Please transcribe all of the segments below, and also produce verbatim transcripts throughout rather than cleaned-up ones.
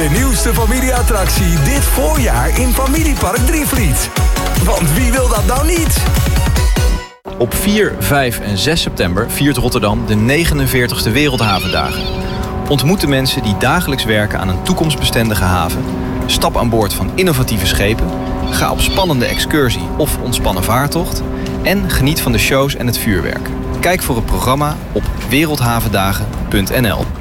De nieuwste familieattractie dit voorjaar in Familiepark Drievliet. Want wie wil dat nou niet? Op vier, vijf en zes september viert Rotterdam de negenenveertigste Wereldhavendagen. Ontmoet de mensen die dagelijks werken aan een toekomstbestendige haven. Stap aan boord van innovatieve schepen. Ga op spannende excursie of ontspannen vaartocht. En geniet van de shows en het vuurwerk. Kijk voor het programma op wereldhavendagen punt n l.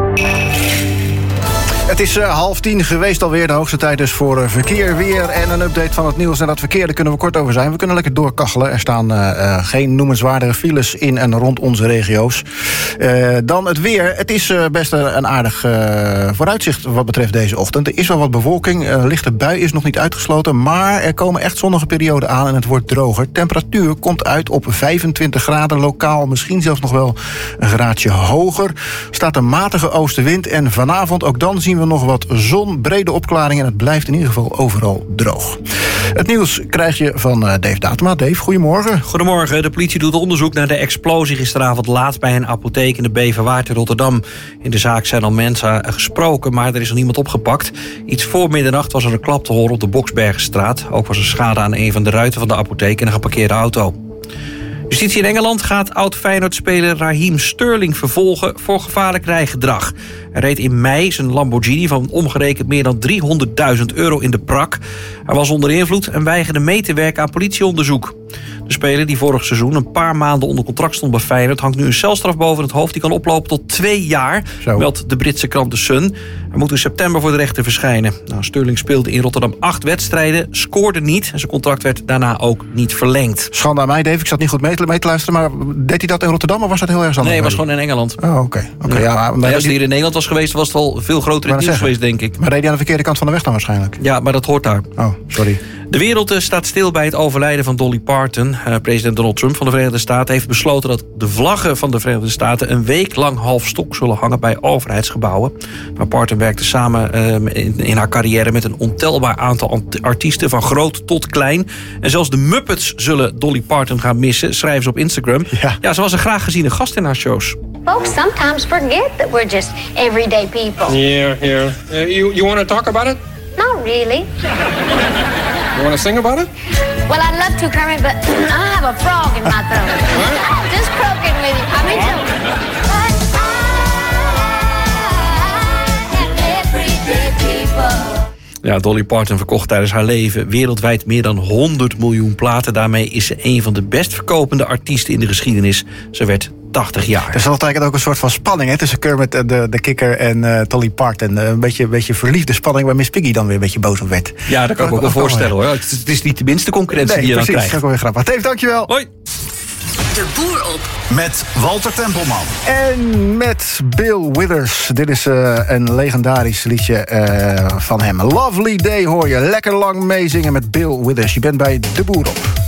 Het is uh, half tien geweest alweer. De hoogste tijd dus voor uh, verkeer, weer en een update van het nieuws. En dat verkeer, daar kunnen we kort over zijn. We kunnen lekker doorkachelen. Er staan uh, uh, geen noemenswaardige files in en rond onze regio's. Uh, dan het weer. Het is uh, best een aardig uh, vooruitzicht wat betreft deze ochtend. Er is wel wat bewolking. Een uh, lichte bui is nog niet uitgesloten. Maar er komen echt zonnige perioden aan en het wordt droger. Temperatuur komt uit op vijfentwintig graden. Lokaal misschien zelfs nog wel een graadje hoger. Er staat een matige oostenwind. En vanavond, ook dan zien we nog wat zon, brede opklaringen en het blijft in ieder geval overal droog. Het nieuws krijg je van uh, Dave Datema. Dave, goedemorgen. Goedemorgen. De politie doet onderzoek naar de explosie gisteravond laat bij een apotheek in de Beverwaard in Rotterdam. In de zaak zijn al mensen gesproken, maar er is nog niemand opgepakt. Iets voor middernacht was er een klap te horen op de Boksbergenstraat. Ook was er schade aan een van de ruiten van de apotheek en een geparkeerde auto. Justitie in Engeland gaat oud-Feyenoord-speler Raheem Sterling vervolgen voor gevaarlijk rijgedrag. Hij reed in mei zijn Lamborghini van omgerekend meer dan driehonderdduizend euro in de prak. Hij was onder invloed en weigerde mee te werken aan politieonderzoek. De speler die vorig seizoen een paar maanden onder contract stond bij Feyenoord hangt nu een celstraf boven het hoofd die kan oplopen tot twee jaar, Zo. meldt de Britse krant The Sun. Hij moet in september voor de rechter verschijnen. Nou, Sterling speelde in Rotterdam acht wedstrijden, scoorde niet en zijn contract werd daarna ook niet verlengd. Schande aan mij, Dave. Ik zat niet goed mee te, mee te luisteren, maar deed hij dat in Rotterdam of was dat heel erg anders? Nee, hij was gewoon in Engeland. Oh, oké. Okay. Okay, ja. ja, ja, als hij hier in Nederland was geweest, was het al veel groter in het nieuws geweest, denk ik. Maar reed hij aan de verkeerde kant van de weg dan waarschijnlijk? Ja, maar dat hoort daar. Oh, sorry. De wereld staat stil bij het overlijden van Dolly Parton. Uh, president Donald Trump van de Verenigde Staten heeft besloten dat de vlaggen van de Verenigde Staten een week lang half stok zullen hangen bij overheidsgebouwen. Maar Parton werkte samen uh, in, in haar carrière met een ontelbaar aantal artiesten, van groot tot klein. En zelfs de Muppets zullen Dolly Parton gaan missen, schrijven ze op Instagram. Ja, ja ze was een graag geziene gast in haar shows. Folks sometimes forget that we're just everyday people. Yeah, yeah. Uh, you you want to talk about it? Not really. You want to sing about it? Well, I'd love to, Kermit, but I have a frog in my throat. Just croaking with you. I mean, but I am everyday people. Ja, Dolly Parton verkocht tijdens haar leven wereldwijd meer dan honderd miljoen platen. Daarmee is ze een van de best verkopende artiesten in de geschiedenis. Ze werd tachtig jaar. Er is altijd ook een soort van spanning hè, tussen Kermit de, de kikker en uh, Dolly Parton. Uh, een beetje, beetje verliefde spanning waar Miss Piggy dan weer een beetje boos op werd. Ja, dat kan ik me ook wel voorstellen hoor. Het is, het is niet de minste concurrentie nee, die je precies, dan krijgt. Dat is ook wel weer grappig. Dave, dankjewel. Hoi. De Boer op. Met Walter Tempelman. En met Bill Withers. Dit is uh, een legendarisch liedje uh, van hem. Lovely Day hoor je. Lekker lang meezingen met Bill Withers. Je bent bij De Boer op.